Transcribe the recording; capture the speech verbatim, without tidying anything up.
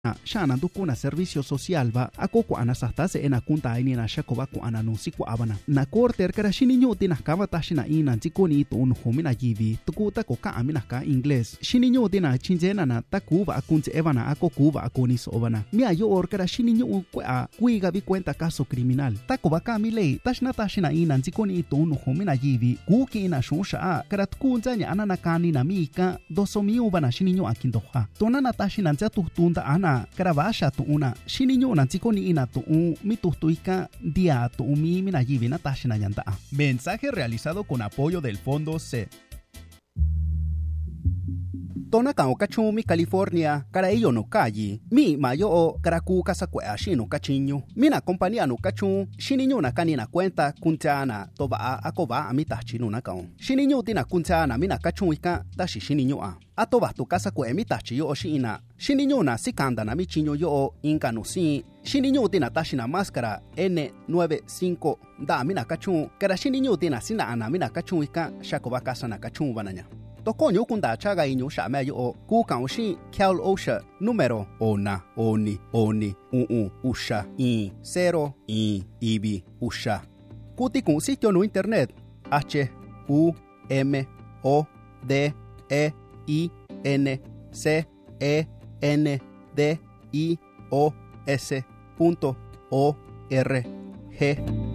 Shana dukuna servicio social ba ako ko ana sahtase ena kunta ini na shako ba ko ana nusi ko abana na korter kara shini nyuti na kama tashina ina tikoni to un homina givi tukuta ko ka amina ka ingles shini nyuti na chinjena na takuva akunze evana ako kuva akoni sobana mi ayo or kara shini nyu ko a kuiga bi cuenta caso criminal tako ba ka mi lei tashna tashina ina tikoni to un homina givi kuki ina shusha a kara tukunza nya ana na kani na mika doso mi ubana shini nyu akindoha tona na tashina nza tutunda ana Carabasha tu una shininyo na tikoni ina tu un mitustuika dia tu umi minayivi na tashina yanta. Mensaje realizado con apoyo del Fondo C. Tona ka okachumi California kara iyo no kayi mi mayo o karaku kasakwe ashino kachinyo mina compañía no kachu shininyo na kanina cuenta kuntana toba akoba amita chino na kaon shininyo tina kuntana mina kachuika tashi shininyo a atoba tu kasakwe emita chiyo oshina shininyo na sikanda na michinyo yo inka no si shininyo tina tashina máscara N noventa y cinco da mina kachu kara shininyo tina sina ana mina kachuika shakoba kasa na kachu bananya Tokonyo kunda chaga inyo shamayo o kukan oshi Cal Osha número ona oni oni uu usha i cero i ibi usha. Kuti kun sitio no internet H U M O D E I N C E N D I O S punto O R G